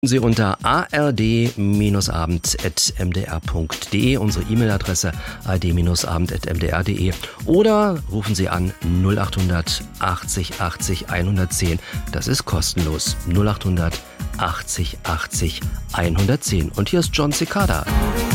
Sie unter ard-abend@mdr.de, unsere E-Mail-Adresse ard-abend@mdr.de, oder rufen Sie an 0800 80 80 110. Das ist kostenlos. 0800 80 80 110. Und hier ist John Cicada.